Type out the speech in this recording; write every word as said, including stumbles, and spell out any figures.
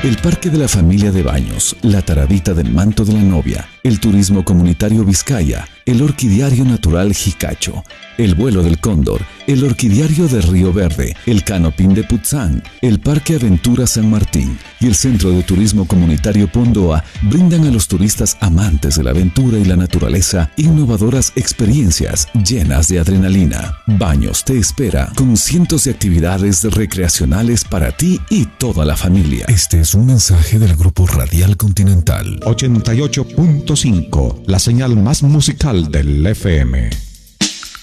el Parque de la Familia de Baños, la Taradita del Manto de la Novia, el Turismo Comunitario Vizcaya, el Orquidiario Natural Jicacho, el Vuelo del Cóndor, el Orquidiario de Río Verde, el Canopín de Putzán, el Parque Aventura San Martín y el Centro de Turismo Comunitario Pondoa brindan a los turistas amantes de la aventura y la naturaleza innovadoras experiencias llenas de adrenalina. Baños te espera con cientos de actividades recreacionales para ti y toda la familia. Este es un mensaje del Grupo Radial Continental. ochenta y ocho punto cinco, la señal más musical del F M.